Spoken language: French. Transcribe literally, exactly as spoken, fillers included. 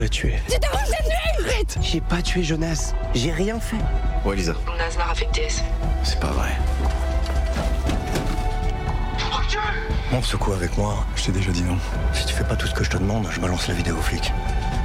l'a tué. Tu t'es rendu cette nuit. Arrête. J'ai pas tué Jonas. J'ai rien fait. Ouais, Lisa. Naznar avec D S. C'est pas vrai. Monte ce coup avec moi, je t'ai déjà dit non. Si tu fais pas tout ce que je te demande, je balance la vidéo aux flics.